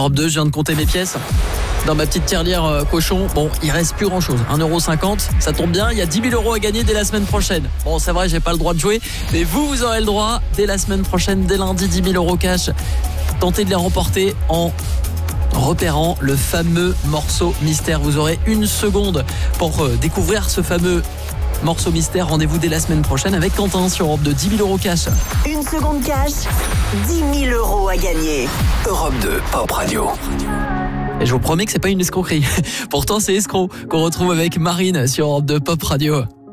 Europe 2, je viens de compter mes pièces dans ma petite tirelire cochon. Bon, il reste plus grand chose, 1,50€, ça tombe bien, il y a 10 000 € à gagner dès la semaine prochaine. Bon, c'est vrai, j'ai pas le droit de jouer, mais vous aurez le droit dès la semaine prochaine, dès lundi, 10 000 € cash. Tentez de les remporter en repérant le fameux morceau mystère. Vous aurez 1 seconde pour découvrir ce fameux morceau mystère. Rendez-vous dès la semaine prochaine avec Quentin sur Europe 2, 10 000 € cash. 1 seconde cash, 10 000 € à gagner. Europe 2 Pop Radio. Et je vous promets que c'est pas une escroquerie. Pourtant, c'est escroc qu'on retrouve avec Marine sur Europe 2 Pop Radio.